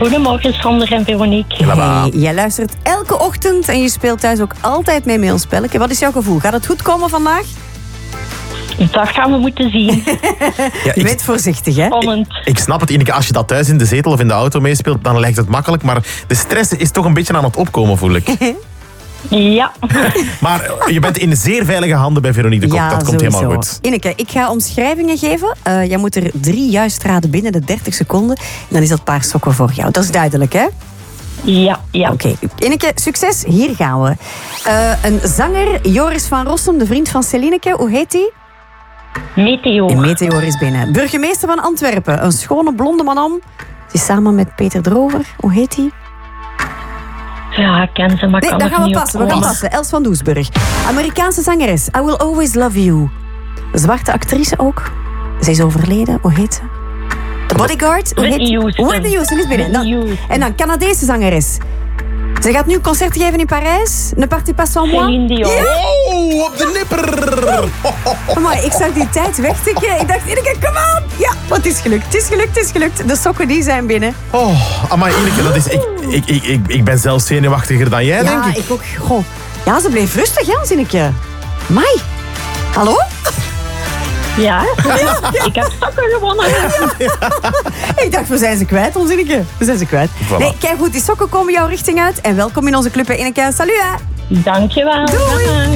Goedemorgen, Sander en Veronique. Hey, jij luistert elke ochtend en je speelt thuis ook altijd mee met ons spelletje. Wat is jouw gevoel? Gaat het goed komen vandaag? Dat gaan we moeten zien. Ja, Je bent voorzichtig, hè? Spannend. ik snap het, Ineke. Als je dat thuis in de zetel of in de auto meespeelt, dan lijkt het makkelijk. Maar de stress is toch een beetje aan het opkomen, voel ik. Ja. Maar je bent in zeer veilige handen bij Veronique de Kok. Dat komt sowieso. helemaal goed. Ineke, ik ga omschrijvingen geven. Jij moet er 3 juist raden binnen de 30 seconden. En dan is dat paar sokken voor jou. Dat is duidelijk, hè? Ja. Oké. Ineke, succes. Hier gaan we. Een zanger, Joris van Rossum, de vriend van Celineke. Hoe heet hij? Meteor. Meteor is binnen. Burgemeester van Antwerpen. Een schone blonde man om. Ze is samen met Peter Drover. Hoe heet hij? Ja, ik ken ze, maar Nee, kan daar er gaan we niet passen. We opkomen. gaan passen. Els van Doesburg. Amerikaanse zangeres. I Will Always Love You. Zwarte actrice ook. Ze is overleden. Hoe heet ze? The Bodyguard. Hoe Whitney heet- Houston. Whitney Houston is binnen. Whitney Dan- Houston. En dan Canadese zangeres. Ze gaat nu een concert geven in Parijs. Ne partez pas sans moi. Céline Dion. Ja? Oh, op de nipper! Maar ik zag die tijd wegtikken. Ik dacht, Ineke, kom aan. Ja, maar het is gelukt. Het is gelukt, het is gelukt. De sokken die zijn binnen. Oh, amai, Ineke, dat is... Ik ben zelfs zenuwachtiger dan jij, denk Ja, ik. ik ook. Goh. Ja, ze bleef rustig, hè, Zinneke. Mai. Hallo? Ja. Ik heb sokken gewonnen. Ik dacht, we zijn ze kwijt, ons Ineke. We zijn ze kwijt. Voilà. Nee, kijk goed, die sokken komen jouw richting uit. En welkom in onze club, hè, Ineke. Salut, hè. Dankjewel. Doei. Dag.